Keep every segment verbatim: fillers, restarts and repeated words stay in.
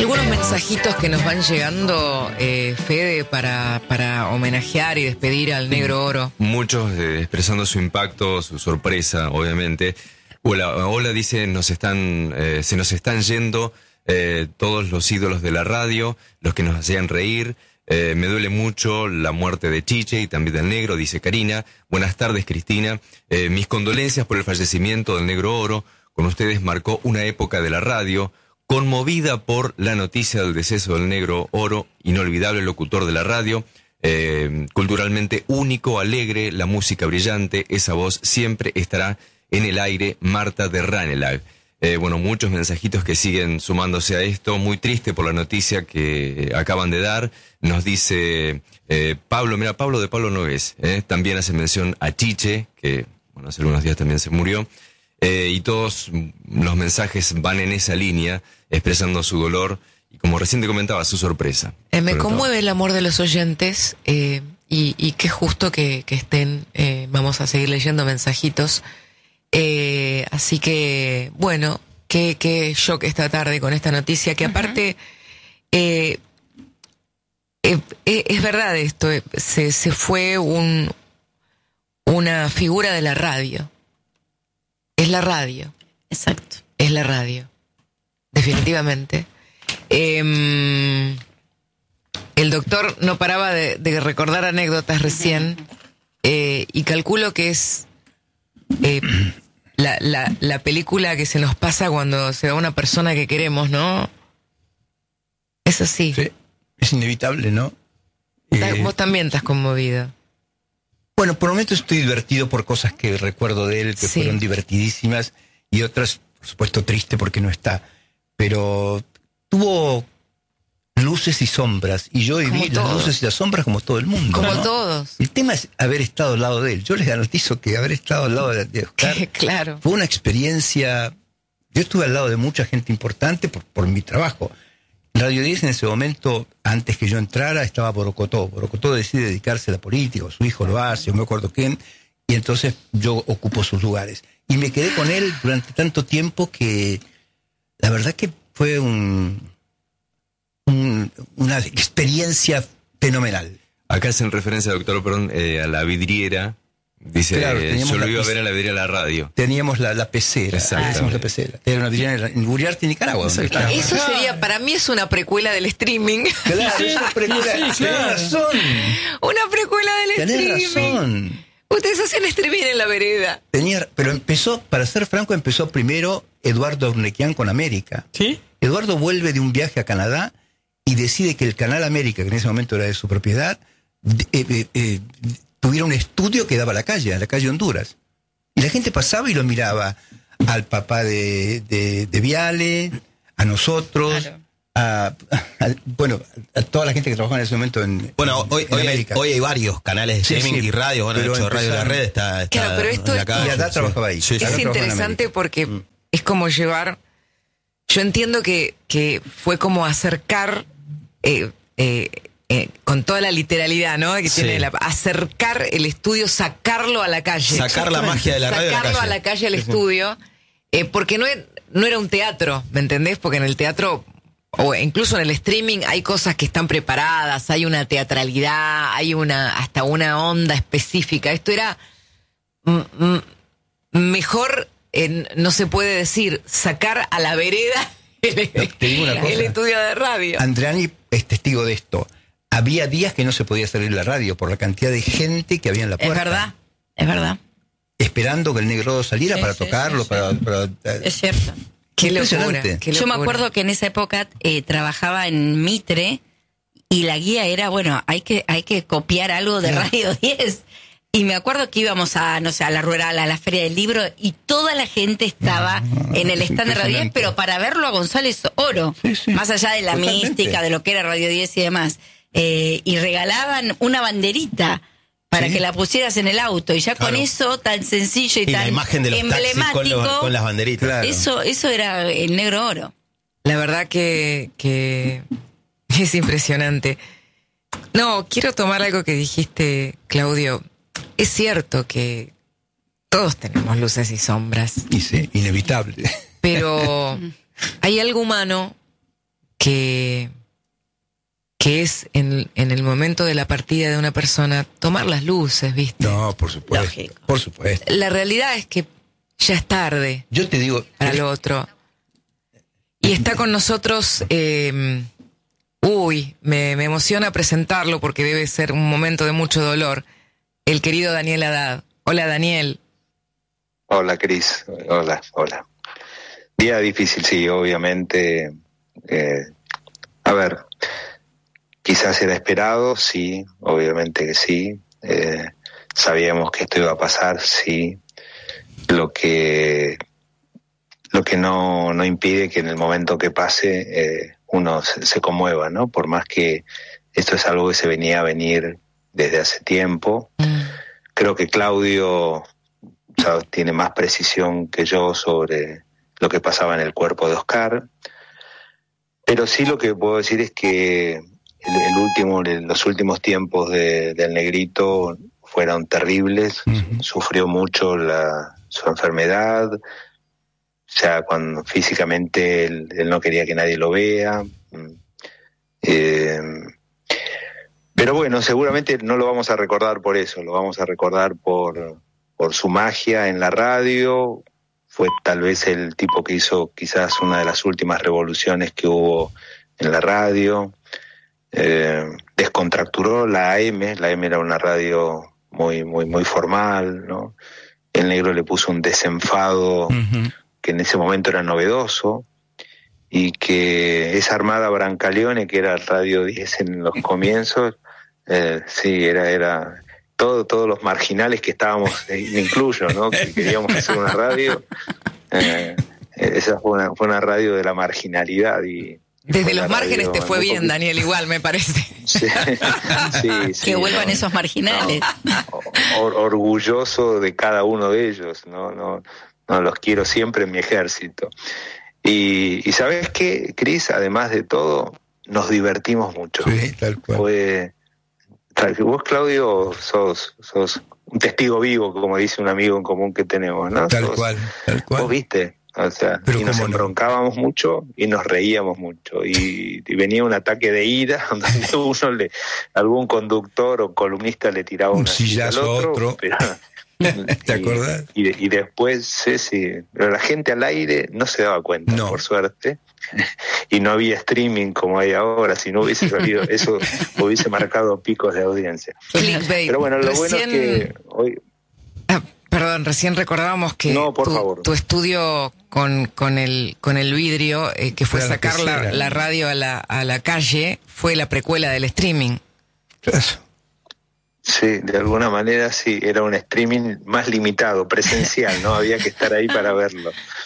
Algunos mensajitos que nos van llegando, eh, Fede, para, para homenajear y despedir al Negro Oro. Muchos eh, expresando su impacto, su sorpresa, obviamente. Hola, hola, dice, nos están, eh, se nos están yendo eh, todos los ídolos de la radio, los que nos hacían reír. Eh, me duele mucho la muerte de Chiche y también del Negro, dice Karina. Buenas tardes, Cristina. Eh, mis condolencias por el fallecimiento del Negro Oro. Con ustedes marcó una época de la radio. Conmovida por la noticia del deceso del Negro Oro, inolvidable locutor de la radio, eh, culturalmente único, alegre, la música brillante, esa voz siempre estará en el aire, Marta de Ranelagh. Eh, bueno, muchos mensajitos que siguen sumándose a esto, muy triste por la noticia que acaban de dar. Nos dice eh, Pablo, mira, Pablo de Pablo Nogués, eh, también hace mención a Chiche, que bueno, hace algunos días también se murió. Eh, y todos los mensajes van en esa línea, expresando su dolor y, como recién te comentaba, su sorpresa. Eh, me conmueve todo el amor de los oyentes eh, y, y qué justo que, que estén. Eh, vamos a seguir leyendo mensajitos. Eh, así que, bueno, qué, qué shock esta tarde con esta noticia, que aparte, eh, eh, eh, es verdad esto, eh, se, se fue un, una figura de la radio. Es la radio. Exacto. Es la radio. Definitivamente. Eh, el doctor no paraba de, de recordar anécdotas recién eh, y calculo que es eh, la, la, la película que se nos pasa cuando se va una persona que queremos, ¿no? Eso sí. Sí, es inevitable, ¿no? Eh, Vos también estás conmovido. Bueno, por momentos estoy divertido por cosas que recuerdo de él, que sí. fueron divertidísimas, y otras, por supuesto, triste porque no está. Pero tuvo luces y sombras, y yo viví las luces y las sombras como todo el mundo. Como ¿no? todos. El tema es haber estado al lado de él. Yo les garantizo que haber estado al lado de, de Oscar claro. fue una experiencia. Yo estuve al lado de mucha gente importante por, por mi trabajo. Radio diez en ese momento, antes que yo entrara, estaba Borocotó. Borocotó decide dedicarse a la política, su hijo lo hace, no me acuerdo quién, y entonces yo ocupo sus lugares. Y me quedé con él durante tanto tiempo que la verdad que fue un, un, una experiencia fenomenal. Acá hacen referencia, doctor Perón, eh, a la vidriera. Dice, claro, eh, yo lo iba a pe- ver a la vidriera de la radio. Teníamos la, la pecera. Teníamos la pecera. Era una vidriera en Uriarte, Nicaragua. Donde estaba. Eso sería, para mí es una precuela del streaming. Claro, Sí, es una precuela. sí, Tenés claro. razón. Una precuela del Tenés streaming. razón. Ustedes hacen streaming en la vereda. Tenía, pero empezó, para ser franco, empezó primero Eduardo Urnequian con América. ¿Sí? Eduardo vuelve de un viaje a Canadá y decide que el Canal América, que en ese momento era de su propiedad, de, eh, eh, eh, tuviera un estudio que daba a la calle, a la calle Honduras. Y la gente pasaba y lo miraba al papá de, de, de Viale, a nosotros, Claro. a, a, bueno, a toda la gente que trabajaba en ese momento en, Bueno, hoy, en hoy, hay, América. hoy hay varios canales de Sí, streaming sí, y radio. Bueno, de pero hecho, Radio de la empezaron- Red está, está Claro, pero esto en la es- calle. Y Adá Sí. trabajaba ahí. Sí, sí. Adá Es trabajaba en interesante América. porque Mm. es como llevar. Yo entiendo que, que fue como acercar, eh, eh, eh, con toda la literalidad, ¿no? Que Sí. tiene la, acercar el estudio, sacarlo a la calle. Sacar la magia de la radio a la Sacarlo calle. a la calle al estudio, eh, porque no, e- no era un teatro, ¿me entendés? Porque en el teatro, o incluso en el streaming, hay cosas que están preparadas, hay una teatralidad, hay una hasta una onda específica. Esto era mm, mm, mejor, eh, no se puede decir, sacar a la vereda el, Te digo una el cosa. estudio de radio. Andreani es testigo de esto. Había días que no se podía salir la radio por la cantidad de gente que había en la Es puerta. verdad, es verdad. Esperando que el Negro saliera Sí, para sí, tocarlo, sí, para... sí. para- Es cierto. Qué locura, impresionante. qué Yo me locura. acuerdo que en esa época eh, trabajaba en Mitre y la guía era, bueno, hay que hay que copiar algo de Claro. Radio diez. Y me acuerdo que íbamos a, no sé, a la rural, a la Feria del Libro, y toda la gente estaba en el es stand de Radio diez, impresionante. pero para verlo a González Oro, Sí, sí, más allá de la totalmente. mística, de lo que era Radio diez y demás. Eh, y regalaban una banderita para Sí. que la pusieras en el auto, y ya Claro. con eso tan sencillo y, Y tan la imagen de los taxis emblemático, con, los- con las banderitas. Claro. eso, eso era el Negro Oro. La verdad que, que es impresionante. No, quiero tomar algo que dijiste, Claudio. Es cierto que todos tenemos luces y sombras, Y sí, inevitable. pero hay algo humano que, que es en, en el momento de la partida de una persona tomar las luces, ¿viste? No, por supuesto. Lógico. Por supuesto. La realidad es que ya es tarde Yo te digo, para lo otro. Y está con nosotros, eh, uy, me, me emociona presentarlo porque debe ser un momento de mucho dolor, el querido Daniel Haddad. Hola, Daniel. Hola, Cris. Hola, hola. Día difícil, sí, obviamente. Eh, a ver, quizás era esperado, sí, obviamente que sí. Eh, sabíamos que esto iba a pasar, sí. Lo que lo que no, no impide que en el momento que pase eh, uno se, se conmueva, ¿no? Por más que esto es algo que se venía a venir desde hace tiempo. Mm. Creo que Claudio, ¿sabes?, tiene más precisión que yo sobre lo que pasaba en el cuerpo de Oscar. Pero sí lo que puedo decir es que el, el último, los últimos tiempos de, del Negrito fueron terribles. Uh-huh. Sufrió mucho la, su enfermedad. O sea, cuando físicamente él, él no quería que nadie lo vea. Eh, pero bueno, seguramente no lo vamos a recordar por eso, lo vamos a recordar por, por su magia en la radio. Fue tal vez el tipo que hizo quizás una de las últimas revoluciones que hubo en la radio. Eh, descontracturó la A M, la A M era una radio muy, muy, muy formal, ¿no? El Negro le puso un desenfado uh-huh. que en ese momento era novedoso, y que esa Armada Brancaleone, que era Radio diez en los comienzos, eh, sí, era, era todo, todos los marginales que estábamos, eh, me incluyo, ¿no?, que queríamos hacer una radio, eh, esa fue una, fue una radio de la marginalidad. Y desde los márgenes te fue bien, poquito. Daniel, igual me parece. Sí, sí, sí, que vuelvan no, esos marginales. No, or, orgulloso de cada uno de ellos, no, no, no los quiero siempre en mi ejército. Y, y ¿sabes qué, Cris? Además de todo, nos divertimos mucho. Sí, tal cual. Fue, vos, Claudio, sos, sos un testigo vivo, como dice un amigo en común que tenemos, ¿no? Tal sos, cual, tal cual. Vos viste, o sea, pero y nos embroncábamos no. mucho y nos reíamos mucho. Y, y venía un ataque de ira, donde uno le, algún conductor o columnista le tiraba un una sillazo a otro. Pero, ¿te acordás? Y, y, y después, sí, sí, pero la gente al aire no se daba cuenta, no. por suerte, y no había streaming como hay ahora. Si no hubiese salido eso, hubiese marcado picos de audiencia. Clickbait. Pero bueno, lo recién... bueno es que hoy... Ah, perdón, recién recordábamos que no, por tu, favor. tu estudio con, con, el, con el vidrio, eh, que fue claro sacar que la, la radio a la, a la calle, fue la precuela del streaming. Eso. Sí, de alguna manera sí, era un streaming más limitado, presencial, no había que estar ahí para verlo.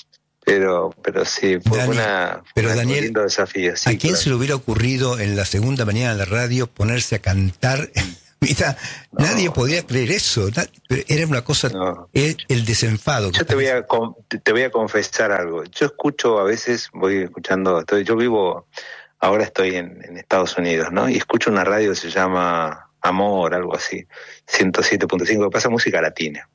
Pero pero sí, fue Dani, una, pero una Daniel, un lindo desafío. Sí, ¿a quién claro. se le hubiera ocurrido en la segunda mañana en la radio ponerse a cantar? Mira, no, nadie podía creer eso, pero era una cosa, no. el, el desenfado. Yo te voy, a, te voy a confesar algo. Yo escucho a veces, voy escuchando, estoy, yo vivo, ahora estoy en, en Estados Unidos, ¿no? Y escucho una radio que se llama Amor, algo así, ciento siete punto cinco, que pasa música latina.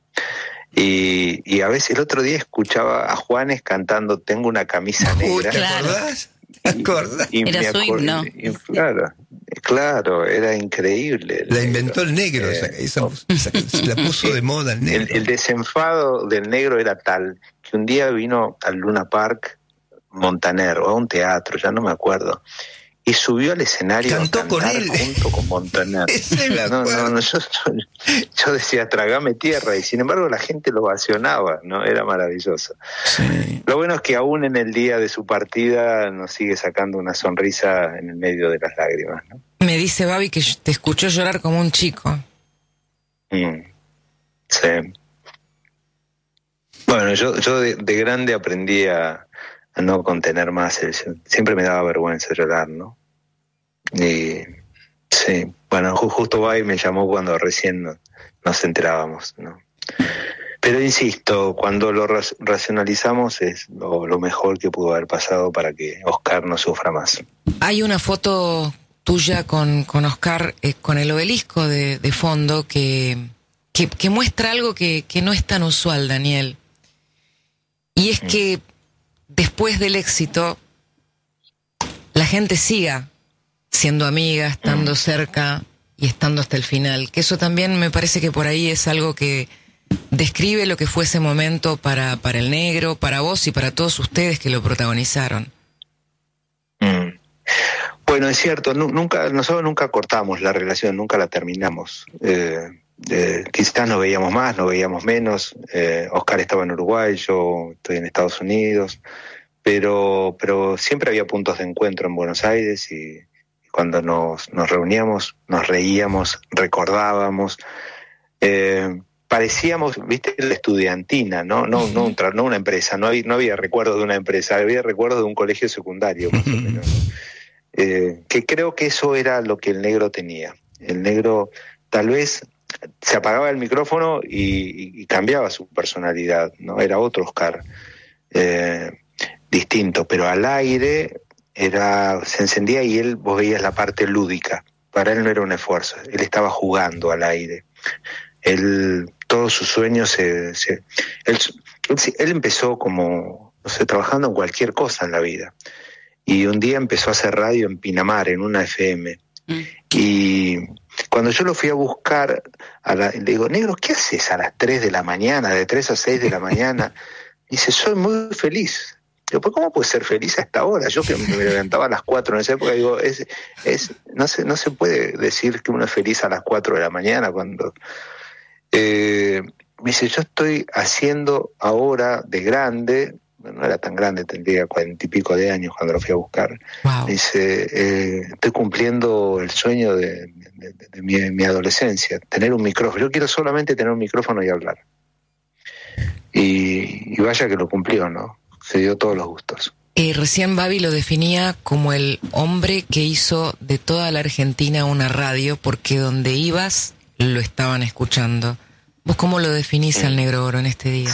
Y, y a veces el otro día escuchaba a Juanes cantando Tengo una camisa negra. ¿Te acordás? ¿Te acordás? Y, y era su himno. Y, claro, claro, era increíble. La inventó el Negro, eh, esa, esa, esa, la puso de moda el Negro. El, el desenfado del Negro era tal que un día vino al Luna Park Montaner, o a un teatro, ya no me acuerdo, y subió al escenario cantó a cantar con él junto con Montaner. no, no, no, yo, yo decía tragame tierra, y sin embargo la gente lo ovacionaba, ¿no? Era maravilloso. Sí. Lo bueno es que aún en el día de su partida nos sigue sacando una sonrisa en el medio de las lágrimas, ¿no? Me dice Babi que te escuchó llorar como un chico. Mm, sí. Bueno, yo, yo de, de grande aprendí a a no contener más, el, siempre me daba vergüenza llorar, ¿no? Y sí, bueno, justo Bay me llamó cuando recién no, nos enterábamos, ¿no? Pero insisto, cuando lo racionalizamos es lo, lo mejor que pudo haber pasado para que Oscar no sufra más. Hay una foto tuya con, con Oscar, eh, con el obelisco de, de fondo, que, que, que muestra algo que, que no es tan usual, Daniel. Y es mm. que después del éxito, la gente gente siga siendo amiga, estando cerca y estando hasta el final. Que eso también me parece que por ahí es algo que describe lo que fue ese momento para, para el negro, para vos y para todos ustedes que lo protagonizaron. Mm. Bueno, es cierto, nu- nunca, nosotros nunca cortamos la relación, nunca la terminamos. Eh, eh, quizás nos veíamos más, nos veíamos menos. Eh, Oscar estaba en Uruguay, yo estoy en Estados Unidos, pero, pero siempre había puntos de encuentro en Buenos Aires y, y cuando nos, nos reuníamos, nos reíamos, recordábamos. Eh, parecíamos, viste, la estudiantina, ¿no? No, no, un tra- no una empresa, no había, no había recuerdos de una empresa, había recuerdos de un colegio secundario, más o menos. Eh, que creo que eso era lo que el negro tenía. El negro tal vez se apagaba el micrófono y, y, y cambiaba su personalidad, ¿no? Era otro Oscar, eh, distinto, pero al aire era, se encendía y él, vos veías la parte lúdica. Para él no era un esfuerzo, él estaba jugando al aire. Él, todos sus sueños se, se él, él, él empezó como, no sé, trabajando en cualquier cosa en la vida. Y un día empezó a hacer radio en Pinamar, en una F M. Mm. Y cuando yo lo fui a buscar, a la, le digo, negro, ¿qué haces a las tres de la mañana, de tres a seis de la mañana? Dice, soy muy feliz. Digo, ¿pues cómo puedes ser feliz a esta hora? Yo que me levantaba a las cuatro en esa época, digo, es, es, no se, no se puede decir que uno es feliz a las cuatro de la mañana cuando... Eh, me dice, yo estoy haciendo ahora de grande... no era tan grande, tendría cuarenta y pico de años cuando lo fui a buscar. Wow. Dice, eh, estoy cumpliendo el sueño de, de, de, de mi, mi adolescencia, tener un micrófono. Yo quiero solamente tener un micrófono y hablar. Y, y vaya que lo cumplió, ¿no? Se dio todos los gustos. Eh, recién Babi lo definía como el hombre que hizo de toda la Argentina una radio, porque donde ibas lo estaban escuchando. ¿Vos cómo lo definís al Negro Oro en este día?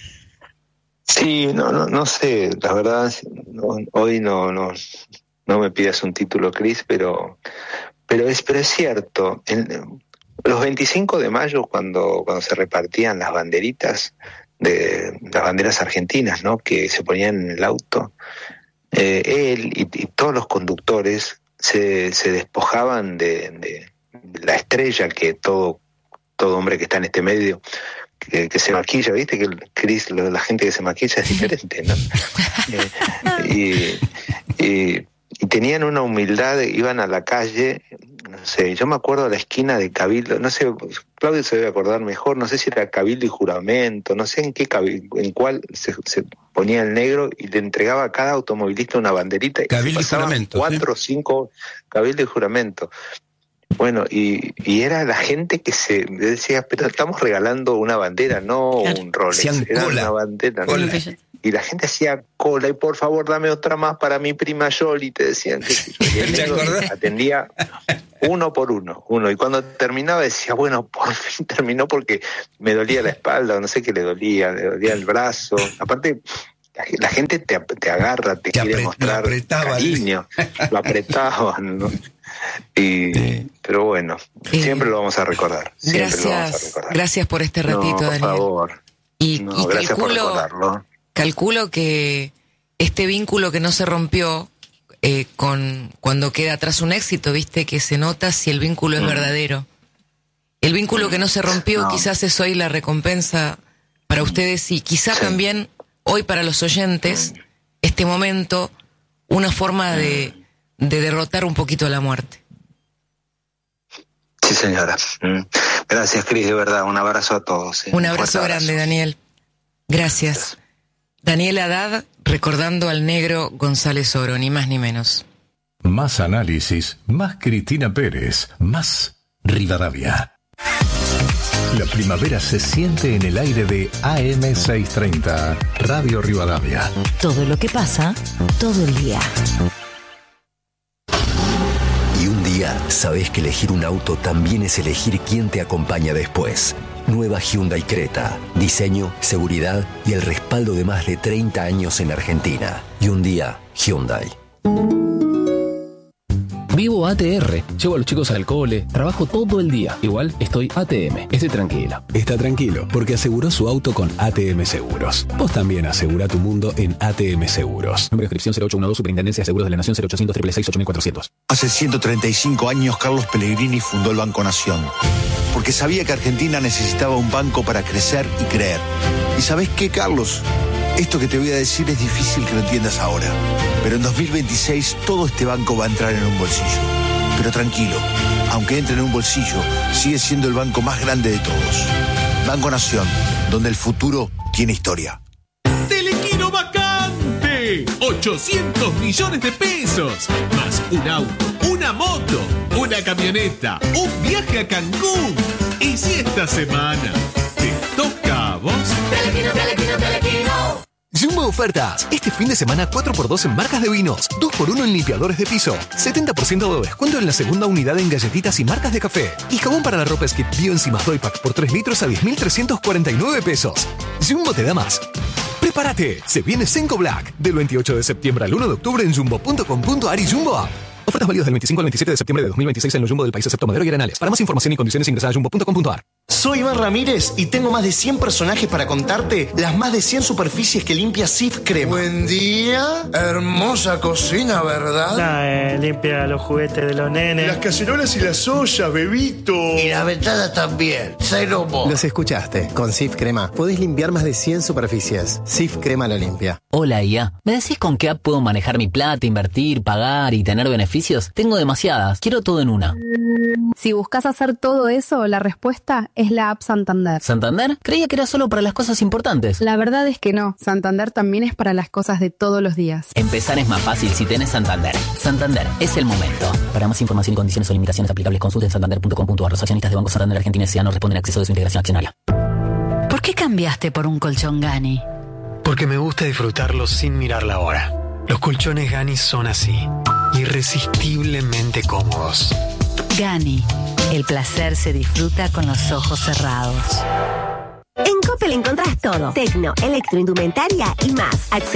Sí, no, no, no sé, la verdad, no, hoy no, no, no me pidas un título, Cris, pero, pero es, pero es cierto. En, los veinticinco de mayo, cuando, cuando se repartían las banderitas, de las banderas argentinas, ¿no? Que se ponían en el auto, eh, él y, y todos los conductores se, se despojaban de, de, de la estrella que todo, todo hombre que está en este medio Que, que se maquilla, viste que el Cris, la gente que se maquilla es diferente, ¿no? eh, y, y, y tenían una humildad, iban a la calle, no sé, yo me acuerdo de la esquina de Cabildo, no sé, Claudio se debe acordar mejor, no sé si era Cabildo y Juramento, no sé en qué cabildo, en cuál se, se ponía el negro y le entregaba a cada automovilista una banderita. Cabildo y, y Juramento. Cuatro o ¿sí? cinco, Cabildo y Juramento. Bueno, y, y era la gente que se decía, pero estamos regalando una bandera, no claro. un Rolex, era cola. Una bandera. ¿No? Y la gente hacía cola, y por favor dame otra más para mi prima Yoli, te decían que y el negro atendía uno por uno, uno, y cuando terminaba decía, bueno, por fin terminó porque me dolía la espalda, no sé qué le dolía, le dolía el brazo, aparte... La gente te, te agarra, te, te quiere apret, mostrar cariño, lo apretaban, ¿no? Y, sí. Pero bueno, eh, siempre lo vamos a recordar. Gracias, lo vamos a recordar. Gracias por este ratito, no, por Daniel. Por favor. Y, no, y gracias calculo, por recordarlo. Calculo que este vínculo que no se rompió eh, con cuando queda atrás un éxito, viste, que se nota si el vínculo es mm. verdadero. El vínculo mm. que no se rompió no. quizás es hoy la recompensa para ustedes y quizá sí. también... Hoy para los oyentes, este momento, una forma de, de derrotar un poquito la muerte. Sí, señora. Gracias, Cris, de verdad. Un abrazo a todos. ¿sí? Un abrazo grande, abrazo. Daniel. Gracias. Gracias. Daniel Haddad, recordando al negro González Oro, ni más ni menos. Más análisis, más Cristina Pérez, más Rivadavia. La primavera se siente en el aire de A M seiscientos treinta, Radio Rivadavia. Todo lo que pasa, todo el día. Y un día sabes que elegir un auto también es elegir quién te acompaña después. Nueva Hyundai Creta. Diseño, seguridad y el respaldo de más de treinta años en Argentina. Y un día, Hyundai. Vivo A T R, llevo a los chicos al cole, trabajo todo el día. Igual estoy A T M, estoy tranquilo. Está tranquilo, porque aseguró su auto con A T M Seguros. Vos también asegura tu mundo en A T M Seguros. Número de inscripción cero ocho uno dos, Superintendencia de Seguros de la Nación, cero ochocientos, seis seis seis, ocho mil cuatrocientos. Hace ciento treinta y cinco años Carlos Pellegrini fundó el Banco Nación, porque sabía que Argentina necesitaba un banco para crecer y creer. ¿Y sabés qué, Carlos? Esto que te voy a decir es difícil que lo entiendas ahora, pero en dos mil veintiséis todo este banco va a entrar en un bolsillo. Pero tranquilo, aunque entre en un bolsillo, sigue siendo el banco más grande de todos. Banco Nación, donde el futuro tiene historia. ¡Telequino vacante! ochocientos millones de pesos, más un auto, una moto, una camioneta, un viaje a Cancún. Y si esta semana te toca a vos... Telequino, Telequino, Telequino. Jumbo Ofertas. Este fin de semana cuatro por dos en marcas de vinos, dos por uno en limpiadores de piso, setenta por ciento de descuento en la segunda unidad en galletitas y marcas de café. Y jabón para la ropa Skip Bio Enzimas Doypack por tres litros a diez mil trescientos cuarenta y nueve pesos. Jumbo te da más. ¡Prepárate! Se viene Senco Black. Del veintiocho de septiembre al uno de octubre en jumbo punto com punto ar y Jumbo App. Ofertas válidas del veinticinco al veintisiete de septiembre de dos mil veintiséis en los Jumbo del país excepto Madero y Arenales. Para más información y condiciones ingresa a jumbo punto com punto ar. Soy Iván Ramírez y tengo más de cien personajes para contarte las más de cien superficies que limpia Sif Crema. Buen día, hermosa cocina, ¿verdad? La, eh, limpia los juguetes de los nenes. Las cacerolas y las ollas, bebito. Y la ventana también, cero mo. Los escuchaste, con Sif Crema podés limpiar más de cien superficies. Sif Crema la limpia. Hola I A, ¿me decís con qué app puedo manejar mi plata, invertir, pagar y tener beneficios? Tengo demasiadas, quiero todo en una. Si buscas hacer todo eso, la respuesta es la app Santander. ¿Santander? Creía que era solo para las cosas importantes. La verdad es que no. Santander también es para las cosas de todos los días. Empezar es más fácil si tenés Santander. Santander, es el momento. Para más información y condiciones o limitaciones aplicables, consulte en santander punto com punto ar. Los accionistas de Banco Santander Argentina S A no responden al acceso de su integración accionaria. ¿Por qué cambiaste por un colchón Gani? Porque me gusta disfrutarlo sin mirar la hora. Los colchones Gani son así, irresistiblemente cómodos. Gani, el placer se disfruta con los ojos cerrados. En Coppel encontrás todo: tecno, electroindumentaria y más.